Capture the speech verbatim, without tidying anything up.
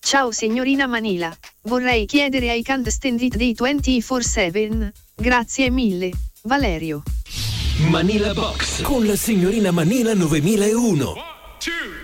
Ciao signorina Manila, vorrei chiedere I can't stand it day ventiquattro sette. Grazie mille, Valerio. Manila Box con la signorina Manila novemilauno. One, two.